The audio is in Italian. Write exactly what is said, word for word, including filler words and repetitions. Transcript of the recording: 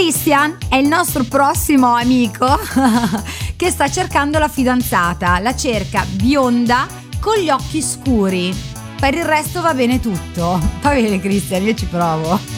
Christian è il nostro prossimo amico che sta cercando la fidanzata. La cerca bionda con gli occhi scuri. Per il resto va bene tutto. Va bene Christian, io ci provo.